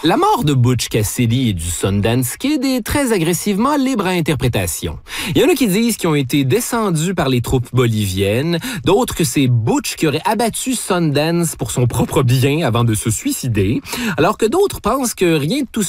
La mort de Butch Cassidy et du Sundance Kid est très agressivement libre à interprétation. Il y en a qui disent qu'ils ont été descendus par les troupes boliviennes, d'autres que c'est Butch qui aurait abattu Sundance pour son propre bien avant de se suicider, alors que d'autres pensent que rien de tout